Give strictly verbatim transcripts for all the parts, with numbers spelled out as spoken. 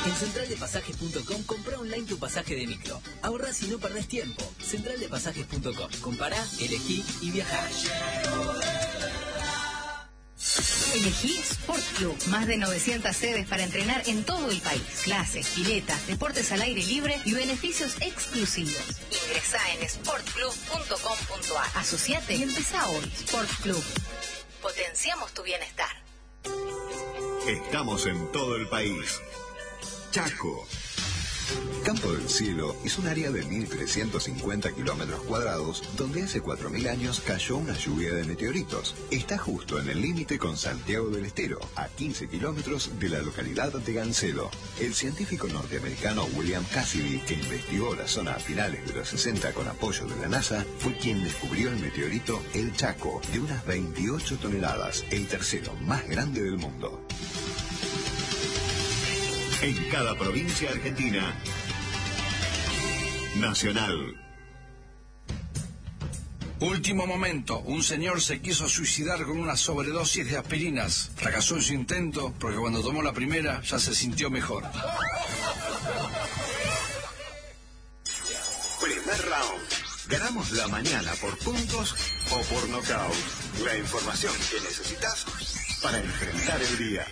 En central de pasajes punto com comprá online tu pasaje de micro. Ahorrás y no perdés tiempo. central de pasajes punto com. Compará, elegí y viajá. Elegí Sport Club. Más de novecientas sedes para entrenar en todo el país. Clases, piletas, deportes al aire libre y beneficios exclusivos. Ingresá en sport club punto com punto a. Asociate y empezá hoy. Sport Club. Potenciamos tu bienestar. Estamos en todo el país. Chaco. Campo del Cielo es un área de mil trescientos cincuenta kilómetros cuadrados donde hace cuatro mil años cayó una lluvia de meteoritos. Está justo en el límite con Santiago del Estero, a quince kilómetros de la localidad de Gancedo. El científico norteamericano William Cassidy, que investigó la zona a finales de los sesenta con apoyo de la NASA, fue quien descubrió el meteorito El Chaco, de unas veintiocho toneladas, el tercero más grande del mundo. En cada provincia argentina. Nacional. Último momento. Un señor se quiso suicidar con una sobredosis de aspirinas. Fracasó en su intento porque cuando tomó la primera ya se sintió mejor. Primer round. Ganamos la mañana por puntos o por nocaut. La información que necesitas para enfrentar el día.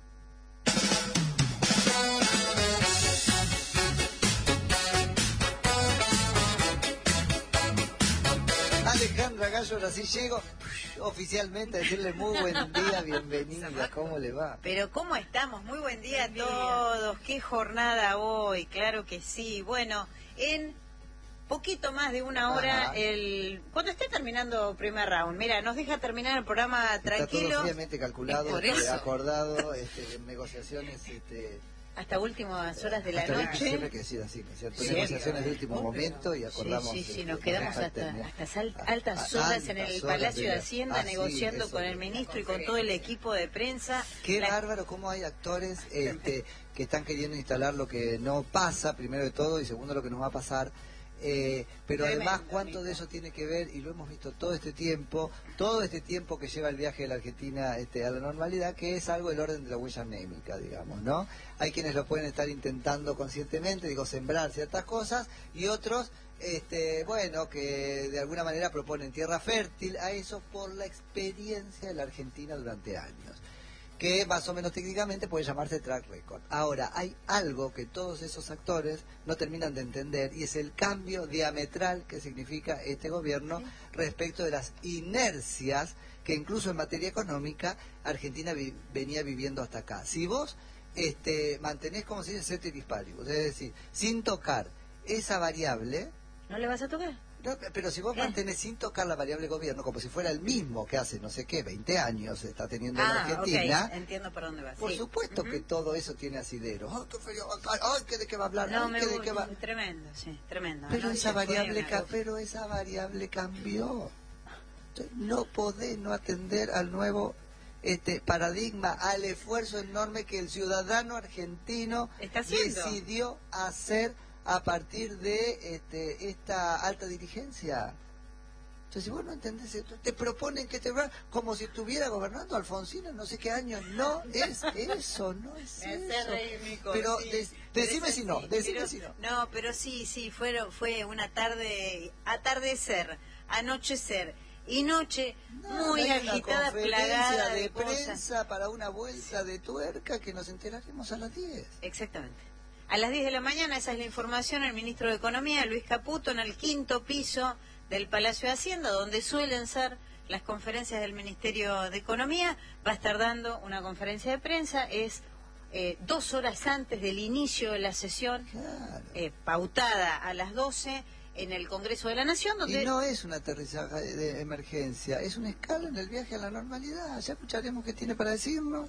Alejandra Gallo, ahora sí llego oficialmente a decirle muy buen día, bienvenida, ¿cómo le va? Pero ¿cómo estamos? Muy buen día a todos, qué jornada hoy, claro que sí. Bueno, en poquito más de una hora, Ajá. el cuando esté terminando primer round, mira, nos deja terminar el programa tranquilo. Está todo fríamente calculado, este, acordado, este, en negociaciones... Este, hasta últimas horas de la hasta noche. Siempre que decir así, ¿cierto? Negociaciones de último momento y acordamos... Sí, sí, sí, nos quedamos hasta, hasta altas horas en el Palacio de Hacienda negociando con el ministro y con todo el equipo de prensa. Qué bárbaro cómo hay actores este, que están queriendo instalar lo que no pasa, primero de todo, y segundo lo que nos va a pasar. Eh, pero Tremendo, además cuánto amigo. de eso tiene que ver, y lo hemos visto todo este tiempo, todo este tiempo que lleva el viaje de la Argentina este, a la normalidad, que es algo del orden de la huella anémica, digamos, ¿no? Hay quienes lo pueden estar intentando conscientemente, digo, sembrar ciertas cosas, y otros, este, bueno, que de alguna manera proponen tierra fértil a eso por la experiencia de la Argentina durante años, que más o menos técnicamente puede llamarse track record. Ahora, hay algo que todos esos actores no terminan de entender, y es el cambio diametral que significa este gobierno sí. respecto de las inercias que incluso en materia económica Argentina vi venía viviendo hasta acá. Si vos este, mantenés, como se dice, ceteris paribus, es decir, sin tocar esa variable... ¿No le vas a tocar? No, pero si vos ¿Qué? mantenés sin tocar la variable gobierno, como si fuera el mismo que hace no sé qué, veinte años está teniendo ah, la Argentina. Okay. Entiendo por dónde vas. Por sí. supuesto uh -huh. que todo eso tiene asidero. ¡Ay, qué frío! ¡Ay, qué de qué va a hablar! No, Ay, me qué de qué va... Tremendo, sí, tremendo. Pero, no, esa variable ca... pero esa variable cambió. Entonces, no podés no atender al nuevo este paradigma, al esfuerzo enorme que el ciudadano argentino decidió hacer a partir de este, esta alta dirigencia. Entonces, si vos no entendés esto, te proponen que te va como si estuviera gobernando Alfonsín en no sé qué año. No es eso, no es eso. Pero sí, de, decime pero si no, sí, decime pero, si no. No, pero sí, sí, fueron, fue una tarde, atardecer, anochecer y noche no, muy agitada, plagada de, de prensa cosas. Para una vuelta de tuerca que nos enteraremos a las diez. Exactamente. A las diez de la mañana, esa es la información, el ministro de Economía, Luis Caputo, en el quinto piso del Palacio de Hacienda, donde suelen ser las conferencias del Ministerio de Economía, va a estar dando una conferencia de prensa, es eh, dos horas antes del inicio de la sesión, claro. eh, pautada a las doce en el Congreso de la Nación, donde... Y no es un aterrizaje de emergencia, es una escala en el viaje a la normalidad, ya escucharemos qué tiene para decirnos.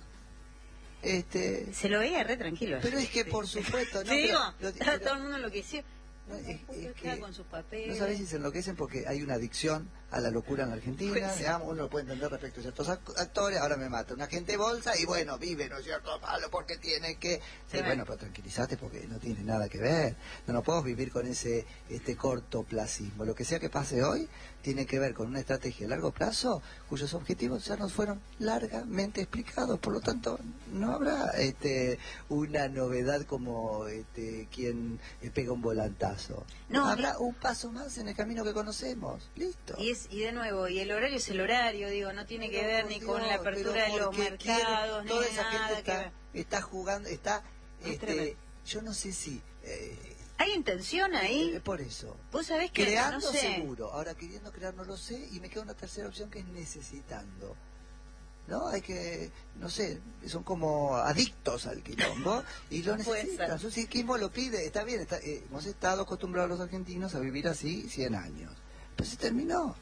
Este... Se lo veía re tranquilo. Pero es que por supuesto, ¿no? Te digo, pero, pero, todo el mundo enloqueció. No, es, es que, con sus papeles. No sabés si se enloquecen porque hay una adicción a la locura en la Argentina, Pues, digamos, uno lo puede entender respecto a ciertos actores, ahora me mata un agente de bolsa y bueno, vive, ¿no es cierto?, malo porque tiene que... Sí, sí, bueno, pero tranquilízate porque no tiene nada que ver, no nos podemos vivir con ese este cortoplacismo, lo que sea que pase hoy tiene que ver con una estrategia a largo plazo cuyos objetivos ya nos fueron largamente explicados, por lo tanto no habrá este una novedad como este quien pega un volantazo, no habrá un paso más en el camino que conocemos, listo. Y es y de nuevo, y el horario es el horario, digo, no tiene pero que ver ni Dios, con la apertura de los mercados, toda ni esa nada gente está, que... está jugando, está este, yo no sé si eh, ¿hay intención ahí? Eh, por eso. ¿Vos sabés que creando no sé. seguro, ahora queriendo crear no lo sé, y me queda una tercera opción que es necesitando. ¿No? Hay que, no sé, son como adictos al quilombo y lo necesitan. Su psiquismo lo pide, está bien, está, eh, hemos estado acostumbrados los argentinos a vivir así cien años. Pero se terminó.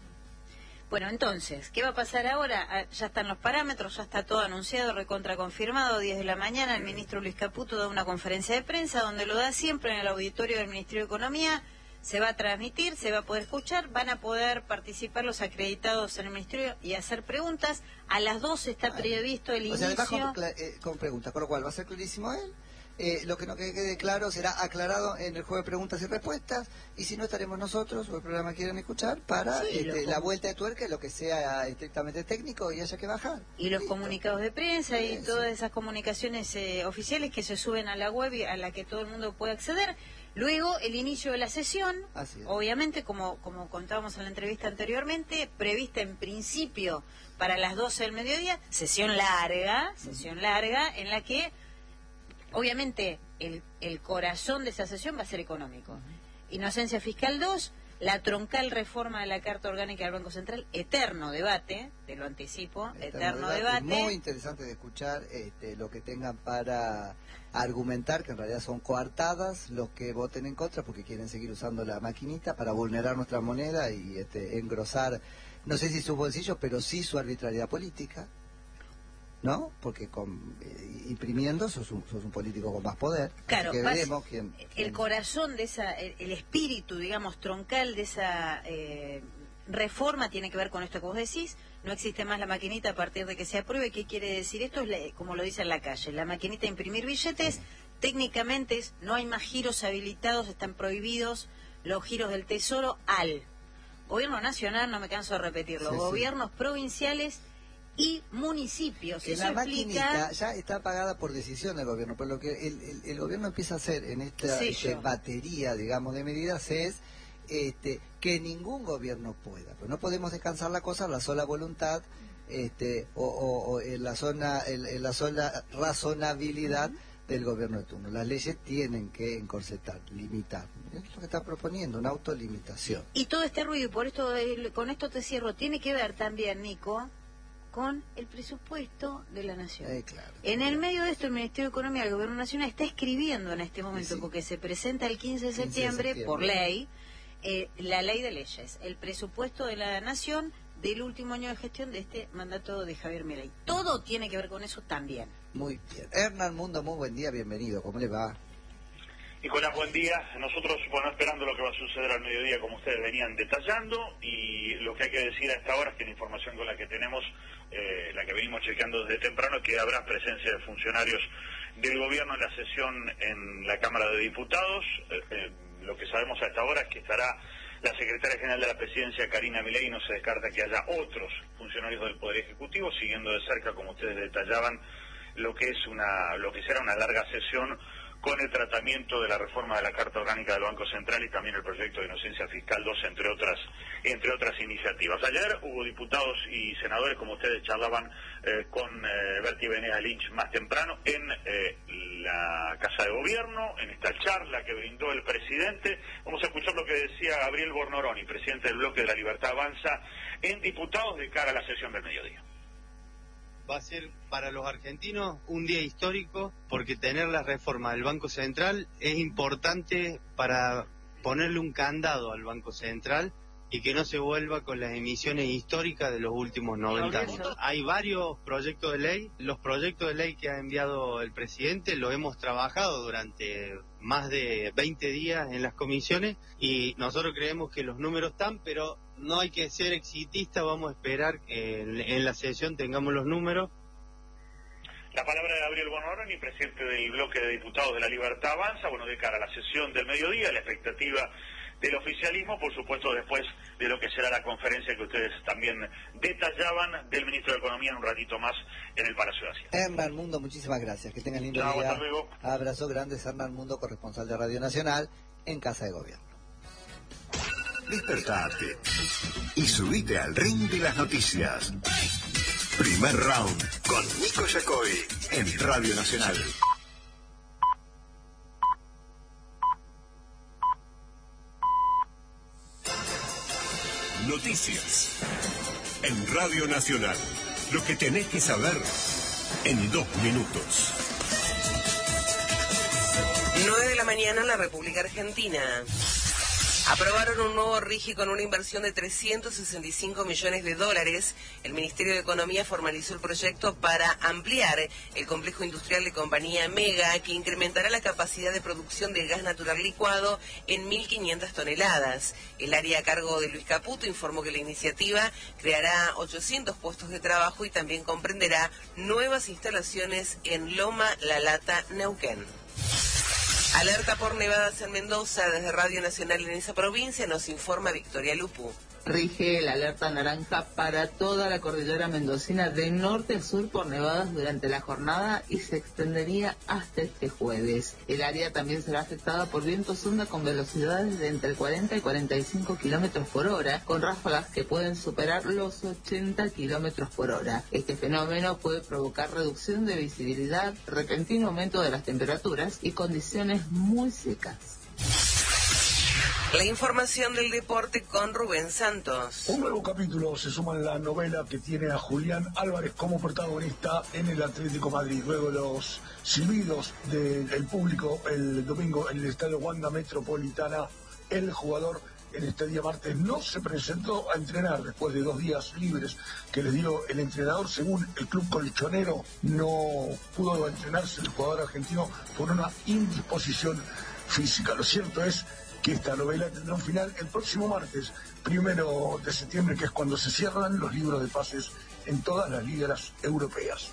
Bueno, entonces, ¿qué va a pasar ahora? Ah, ya están los parámetros, ya está todo anunciado, recontra confirmado, diez de la mañana, el ministro Luis Caputo da una conferencia de prensa donde lo da siempre en el auditorio del Ministerio de Economía, se va a transmitir, se va a poder escuchar, van a poder participar los acreditados en el Ministerio y hacer preguntas. A las doce está previsto el o sea, inicio... además con, eh, con preguntas, con lo cual va a ser clarísimo él. Eh, lo que no quede claro será aclarado en el juego de preguntas y respuestas, y si no estaremos nosotros o el programa quieren escuchar para sí, este, la vuelta de tuerca, lo que sea estrictamente técnico y haya que bajar. Y los Listo. comunicados de prensa sí, y sí. todas esas comunicaciones eh, oficiales que se suben a la web y a la que todo el mundo puede acceder. Luego el inicio de la sesión, obviamente como, como contábamos en la entrevista anteriormente, prevista en principio para las doce del mediodía, sesión larga, sesión uh-huh. larga en la que obviamente el, el corazón de esa sesión va a ser económico. Inocencia Fiscal dos, la troncal reforma de la Carta Orgánica del Banco Central, eterno debate, te lo anticipo, eterno, eterno debate. debate. Muy interesante de escuchar este, lo que tengan para argumentar, que en realidad son coartadas, los que voten en contra porque quieren seguir usando la maquinita para vulnerar nuestra moneda y este, engrosar, no sé si sus bolsillos, pero sí su arbitrariedad política. ¿No? Porque con, eh, imprimiendo sos un, sos un político con más poder. Claro, que veremos quién, el quién... corazón de esa, el, el espíritu, digamos, troncal de esa eh, reforma tiene que ver con esto que vos decís. No existe más la maquinita a partir de que se apruebe. ¿Qué quiere decir esto? Es la, como lo dice en la calle, la maquinita de imprimir billetes, sí. técnicamente es, no hay más giros habilitados, están prohibidos los giros del Tesoro al Gobierno Nacional, no me canso de repetirlo, sí, gobiernos sí. provinciales y municipios. Que Eso la explica... maquinita ya está pagada por decisión del gobierno, pero lo que el, el, el gobierno empieza a hacer en esta sí, este, batería, digamos, de medidas es este, que ningún gobierno pueda. Pero no podemos descansar la cosa en la sola voluntad este, o, o, o en la zona, en, en la sola razonabilidad uh-huh. del gobierno de turno. Las leyes tienen que encorsetar, limitar. Es lo que está proponiendo, una autolimitación. Y todo este ruido, y por esto, con esto te cierro, tiene que ver también, Nico, con el presupuesto de la Nación. Eh, claro, en claro. el medio de esto, el Ministerio de Economía del Gobierno Nacional está escribiendo en este momento, sí, porque se presenta el quince de septiembre, quince de septiembre. por ley, eh, la ley de leyes, el presupuesto de la Nación del último año de gestión de este mandato de Javier Milei. Todo tiene que ver con eso también. Muy bien. Hernán Mundo, muy buen día, bienvenido. ¿Cómo le va? Nicolás, buen día. Nosotros, bueno, esperando lo que va a suceder al mediodía, como ustedes venían detallando, y lo que hay que decir a esta hora es que la información con la que tenemos, eh, la que venimos chequeando desde temprano, es que habrá presencia de funcionarios del gobierno en la sesión en la Cámara de Diputados. Eh, eh, lo que sabemos a esta hora es que estará la secretaria general de la Presidencia, Karina Milei, y no se descarta que haya otros funcionarios del Poder Ejecutivo, siguiendo de cerca, como ustedes detallaban, lo que es una, lo que será una larga sesión con el tratamiento de la reforma de la Carta Orgánica del Banco Central y también el proyecto de Inocencia Fiscal dos, entre otras entre otras iniciativas. Ayer hubo diputados y senadores, como ustedes charlaban eh, con eh, Bertie Venegas Lynch más temprano, en eh, la Casa de Gobierno, en esta charla que brindó el presidente. Vamos a escuchar lo que decía Gabriel Bornoroni, presidente del Bloque de la Libertad Avanza, en diputados de cara a la sesión del mediodía. Va a ser para los argentinos un día histórico porque tener la reforma del Banco Central es importante para ponerle un candado al Banco Central y que no se vuelva con las emisiones históricas de los últimos noventa años. Hay varios proyectos de ley. Los proyectos de ley que ha enviado el presidente los hemos trabajado durante más de veinte días en las comisiones y nosotros creemos que los números están, pero no hay que ser exitistas, vamos a esperar que en, en la sesión tengamos los números. La palabra de Gabriel Bonarroni, presidente del bloque de diputados de La Libertad Avanza, bueno, de cara a la sesión del mediodía, la expectativa del oficialismo, por supuesto después de lo que será la conferencia que ustedes también detallaban del ministro de Economía en un ratito más en el Palacio de Hacienda. Hernán Mundo, muchísimas gracias, que tengan lindo Chao, día. hasta luego. Abrazo grande, Hernán Mundo, corresponsal de Radio Nacional en Casa de Gobierno. Despertate y subite al ring de las noticias. Primer round con Nico Yacoy en Radio Nacional. Noticias en Radio Nacional. Lo que tenés que saber en dos minutos. nueve de la mañana en la República Argentina. Aprobaron un nuevo RIGI con una inversión de trescientos sesenta y cinco millones de dólares. El Ministerio de Economía formalizó el proyecto para ampliar el complejo industrial de compañía Mega, que incrementará la capacidad de producción de gas natural licuado en mil quinientas toneladas. El área a cargo de Luis Caputo informó que la iniciativa creará ochocientos puestos de trabajo y también comprenderá nuevas instalaciones en Loma La Lata, Neuquén. Alerta por nevadas en Mendoza. Desde Radio Nacional en esa provincia nos informa Victoria Lupu. Rige la alerta naranja para toda la cordillera mendocina de norte a sur por nevadas durante la jornada y se extendería hasta este jueves. El área también será afectada por vientos onda con velocidades de entre cuarenta y cuarenta y cinco kilómetros por hora, con ráfagas que pueden superar los ochenta kilómetros por hora. Este fenómeno puede provocar reducción de visibilidad, repentino aumento de las temperaturas y condiciones muy secas. La información del deporte con Rubén Santos. Un nuevo capítulo se suma en la novela que tiene a Julián Álvarez como protagonista en el Atlético Madrid. Luego de los silbidos del público el domingo en el estadio Wanda Metropolitana, el jugador en este día martes no se presentó a entrenar después de dos días libres que le dio el entrenador. Según el club colchonero, no pudo entrenarse el jugador argentino por una indisposición física. Lo cierto es que esta novela tendrá un final el próximo martes, primero de septiembre, que es cuando se cierran los libros de pases en todas las ligas europeas.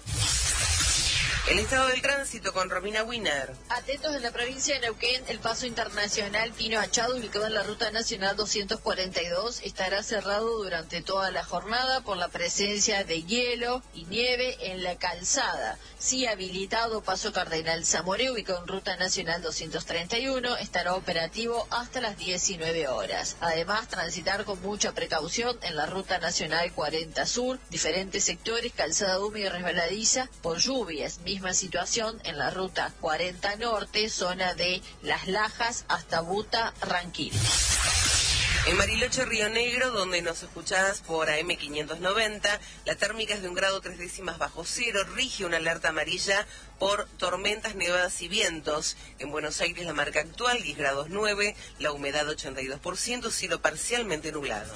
El estado del tránsito con Romina Wiener. Atentos en la provincia de Neuquén, el paso internacional Pino Achado, ubicado en la ruta nacional doscientos cuarenta y dos, estará cerrado durante toda la jornada por la presencia de hielo y nieve en la calzada. Sí habilitado paso Cardenal Zamoré, ubicado en ruta nacional doscientos treinta y uno, estará operativo hasta las diecinueve horas. Además, transitar con mucha precaución en la ruta nacional cuarenta Sur, diferentes sectores, calzada húmeda y resbaladiza por lluvias. Misma situación en la ruta cuarenta Norte, zona de Las Lajas hasta Buta, Ranquil. En Bariloche, Río Negro, donde nos escuchás por A M quinientos noventa, la térmica es de un grado tres décimas bajo cero, rige una alerta amarilla por tormentas, nevadas y vientos. En Buenos Aires, la marca actual, diez grados nueve, la humedad ochenta y dos por ciento, cielo parcialmente nublado.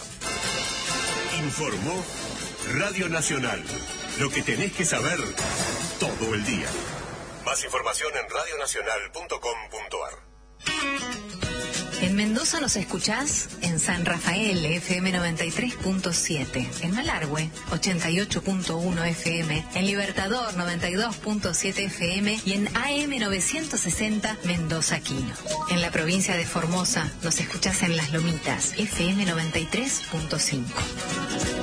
Informó Radio Nacional. Lo que tenés que saber todo el día. Más información en radio nacional punto com punto a r. En Mendoza nos escuchás en San Rafael, F M noventa y tres punto siete, en Malargüe, ochenta y ocho punto uno F M, en Libertador, noventa y dos punto siete F M y en A M novecientos sesenta Mendoza Quino. En la provincia de Formosa nos escuchás en Las Lomitas, F M noventa y tres punto cinco.